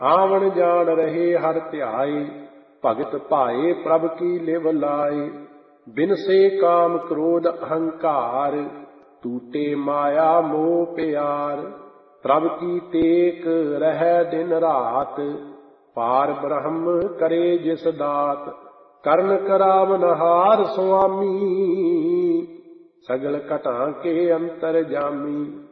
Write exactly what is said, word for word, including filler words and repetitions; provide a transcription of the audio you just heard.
ਆਵਣ ਜਾਣ ਰਹੇ ਹਰ ਧਿਆਏ, ਭਗਤ ਭਾਏ ਪ੍ਰਭ ਕੀ ਲਿਵ ਲਾਏ। ਬਿਨਸੇ ਕਾਮ ਕ੍ਰੋਧ ਅਹੰਕਾਰ, ਟੂਟੇ ਮਾਇਆ ਮੋਹ ਪਿਆਰ। ਪ੍ਰਭ ਕੀ ਟੇਕ ਰਹਿ ਦਿਨ ਰਾਤ, ਪਾਰ ਬ੍ਰਹਮ ਕਰੇ ਜਿਸ ਦਾਤ। ਕਰਨ ਕਰਾਵਨਹਾਰ ਸੁਆਮੀ, ਸਗਲ ਘਟਾਂ ਕੇ ਅੰਤਰ ਜਾਮੀ।